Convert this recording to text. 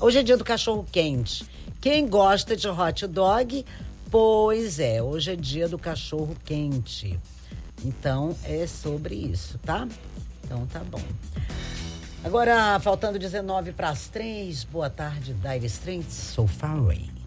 Hoje é dia do cachorro quente. Quem gosta de hot dog? Pois é, hoje é dia do cachorro quente. Então, é sobre isso, tá? Então, tá bom. Agora, faltando 19 para as 3, boa tarde, Dire Straits, So Far Away.